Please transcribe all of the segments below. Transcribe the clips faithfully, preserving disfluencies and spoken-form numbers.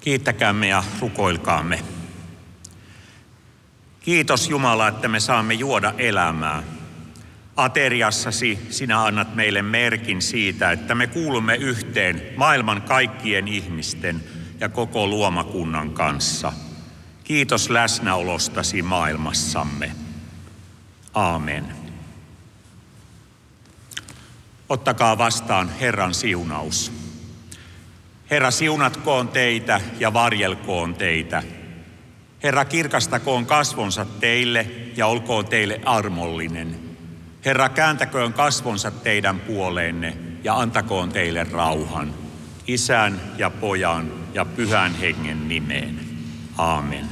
Kiittäkäämme ja rukoilkaamme. Kiitos Jumala, että me saamme juoda elämää. Ateriassasi sinä annat meille merkin siitä, että me kuulumme yhteen maailman kaikkien ihmisten ja koko luomakunnan kanssa. Kiitos läsnäolostasi maailmassamme. Aamen. Ottakaa vastaan Herran siunaus. Herra, siunatkoon teitä ja varjelkoon teitä. Herra, kirkastakoon kasvonsa teille ja olkoon teille armollinen. Herra, kääntäköön kasvonsa teidän puoleenne ja antakoon teille rauhan. Isän ja Pojan ja Pyhän Hengen nimeen. Aamen.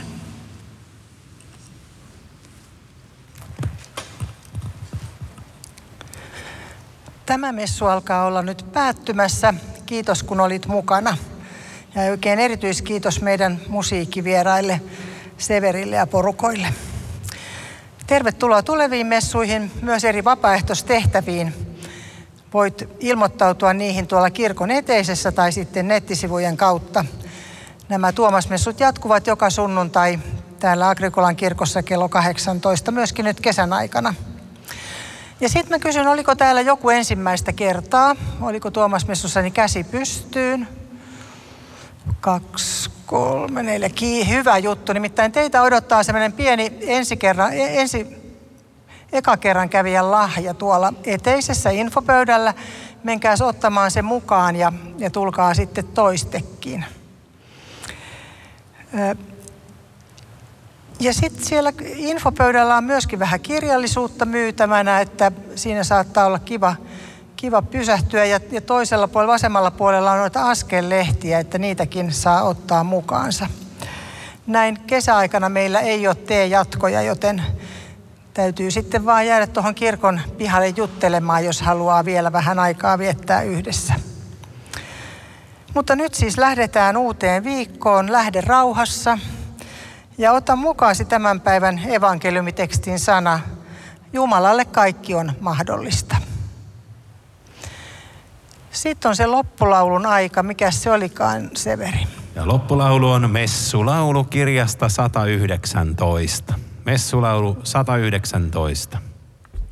Tämä messu alkaa olla nyt päättymässä. Kiitos kun olit mukana. Ja oikein erityiskiitos meidän musiikkivieraille, Severille ja porukoille. Tervetuloa tuleviin messuihin, myös eri vapaaehtoistehtäviin. Voit ilmoittautua niihin tuolla kirkon eteisessä tai sitten nettisivujen kautta. Nämä Tuomasmessut jatkuvat joka sunnuntai täällä Agrikolan kirkossa kello kahdeksantoista, myöskin nyt kesän aikana. Ja sitten mä kysyn, oliko täällä joku ensimmäistä kertaa? Oliko Tuomasmessussani käsi pystyyn? Kaksi, kolme, neljä. Kii, hyvä juttu. Nimittäin teitä odottaa semmoinen pieni ensi kerran, ensi, eka kerran kävijän lahja tuolla eteisessä infopöydällä. Menkääs ottamaan se mukaan ja, ja tulkaa sitten toistekin. Ja sitten siellä infopöydällä on myöskin vähän kirjallisuutta myytävänä, että siinä saattaa olla kiva, kiva pysähtyä. Ja, ja toisella puolella, vasemmalla puolella on noita askellehtiä, että niitäkin saa ottaa mukaansa. Näin kesäaikana meillä ei ole tee-jatkoja, joten täytyy sitten vaan jäädä tuohon kirkon pihalle juttelemaan, jos haluaa vielä vähän aikaa viettää yhdessä. Mutta nyt siis lähdetään uuteen viikkoon, lähde rauhassa. Ja ota mukaasi tämän päivän evankeliumitekstin sana. Jumalalle kaikki on mahdollista. Sitten on se loppulaulun aika. Mikä se olikaan, Severi? Ja loppulaulu on messulaulu kirjasta sata yhdeksäntoista. Messulaulu sata yhdeksäntoista.